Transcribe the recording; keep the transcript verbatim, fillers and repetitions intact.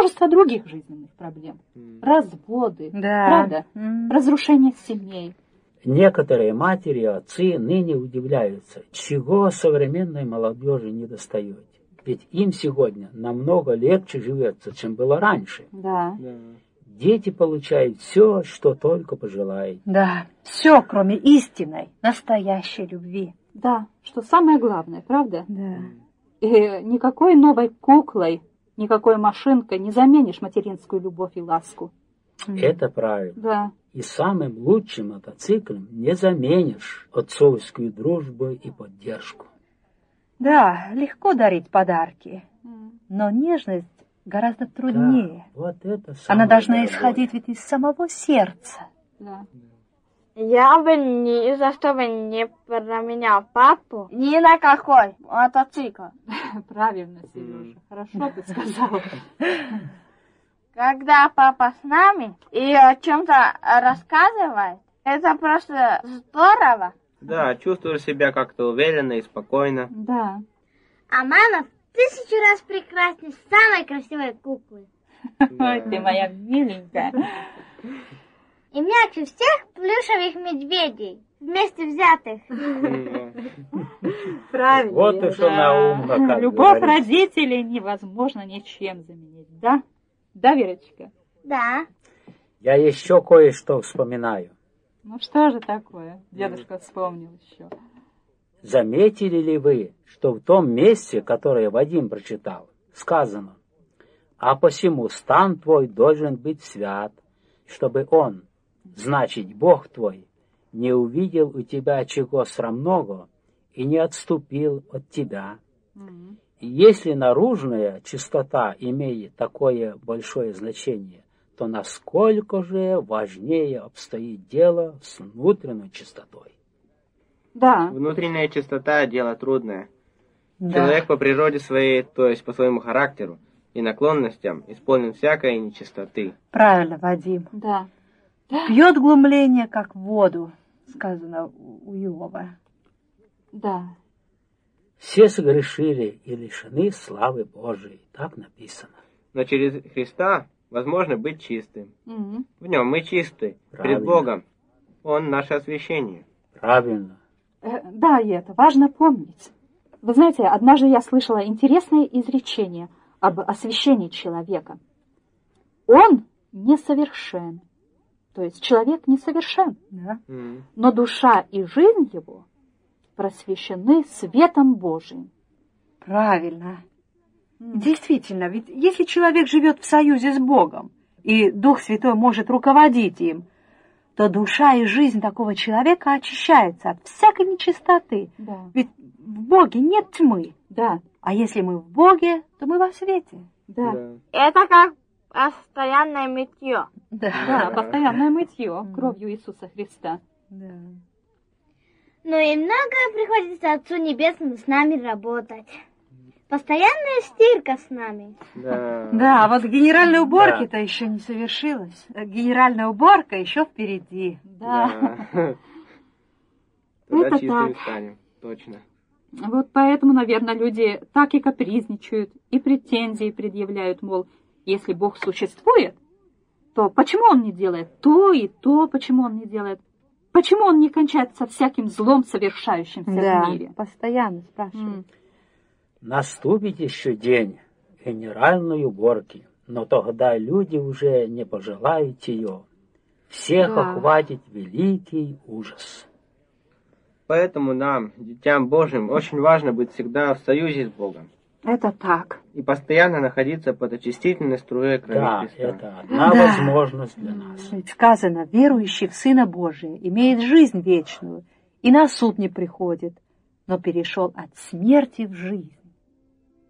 множество других жизненных проблем. Разводы, Да. правда? М. Разрушение семей. Некоторые матери и отцы ныне удивляются, чего современной молодежи не достает. Ведь им сегодня намного легче живется, чем было раньше. Да. Да. Дети получают все, что только пожелают. Да, все, кроме истинной, настоящей любви. Да, что самое главное, правда? Да. И никакой новой куклой, никакой машинкой не заменишь материнскую любовь и ласку. Это правильно. Да. И самым лучшим мотоциклом не заменишь отцовскую дружбу и поддержку. Да, легко дарить подарки, М. но нежность гораздо труднее. Да, вот это Она самое должна дорогое. исходить ведь из самого сердца. Да. Я бы ни за что бы не променял папу ни на какой мотоцикл. Правильно, Сережа. Хорошо ты сказал. Когда папа с нами и о чем-то рассказывает, это просто здорово. Да, чувствуешь себя как-то уверенно и спокойно. Да. А мама в тысячу раз прекраснее самой красивой куклы. Ой, ты моя миленькая. И мягче всех плюшевых медведей, вместе взятых. Правильно. Вот и что на ум, как Любовь говорится. родителей невозможно ничем заменить, да? Да, Верочка? Да. Я еще кое-что вспоминаю. Ну что же такое? Дедушка вспомнил еще. Заметили ли вы, что в том месте, которое Вадим прочитал, сказано: «А посему стан твой должен быть свят, чтобы он, значит, Бог твой, не увидел у тебя чего срамного и не отступил от тебя». Мгм. И если наружная чистота имеет такое большое значение, то насколько же важнее обстоит дело с внутренней чистотой. Да. Внутренняя чистота – дело трудное. Да. Человек по природе своей, то есть по своему характеру и наклонностям, исполнен всякой нечистоты. Правильно, Вадим. Да. Пьет глумление, как воду, сказано у Иова. Да. Все согрешили и лишены славы Божией. Так написано. Но через Христа возможно быть чистым. Мгм. В нем мы чисты Правильно. перед Богом. Он наше освящение. Правильно. Э, Да, и это важно помнить. Вы знаете, однажды я слышала интересное изречение об освящении человека. Он несовершен. То есть человек несовершен, Да. М. но душа и жизнь его просвещены светом Божиим. Правильно. Действительно, ведь если человек живет в союзе с Богом, и Дух Святой может руководить им, то душа и жизнь такого человека очищается от всякой нечистоты. Да. Ведь в Боге нет тьмы. Да. А если мы в Боге, то мы во свете. Да. Да. Это как постоянное мытье. Да, постоянное мытье кровью Иисуса Христа. Да. Ну и много приходится Отцу Небесному с нами работать. Постоянная стирка с нами. Да. Да, а вот генеральная уборка-то еще не совершилась. Генеральная уборка еще впереди. Да. Да. Тогда Это чистыми так. станем. Точно. Вот поэтому, наверное, люди так и капризничают, и претензии предъявляют, мол, если Бог существует, то почему Он не делает то и то, почему Он не делает? Почему Он не кончается всяким злом, совершающимся в мире? постоянно спрашивают. М. Наступит еще день генеральной уборки, но тогда люди уже не пожелают ее. Всех Да. охватит великий ужас. Поэтому нам, детям Божьим, очень важно быть всегда в союзе с Богом Это так. и постоянно находиться под очистительной струей крови Да, Христа. это одна Да. возможность для нас. Ведь сказано, верующий в Сына Божия имеет жизнь вечную, и на суд не приходит, но перешел от смерти в жизнь.